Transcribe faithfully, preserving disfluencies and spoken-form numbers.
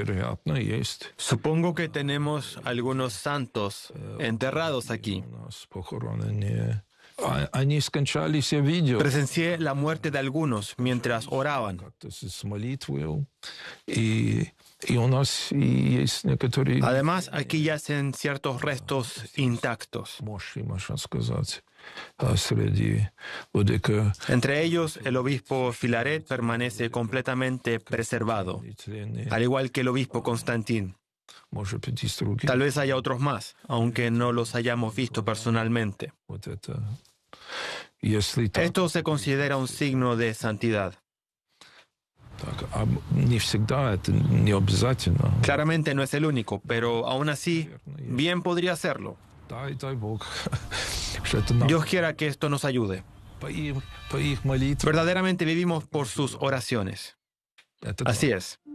вероятно, есть. Supongo que tenemos algunos santos enterrados aquí. У нас похоронены. А- Они скончались, я видел. Presencié la muerte de algunos mientras oraban. Как-то с с молитвой. И, и у нас и есть некоторые... Además, aquí yacen ciertos restos intactos. Мощи, можно сказать, а, среди ОДК. Entre ellos, el obispo Filaret permanece completamente preservado, al igual que el obispo Constantín. Может быть, из других. Tal vez haya otros más, aunque no los hayamos visto personalmente. Вот это. Если так, Esto se considera un signo de santidad. так, а не всегда это не обязательно. Claramente no es el único, pero aún así, bien podría serlo. Дай, дай Бог, что это нам Dios quiera que esto nos ayude. по их, по их молитве. Verdaderamente vivimos por sus oraciones. Это Así es.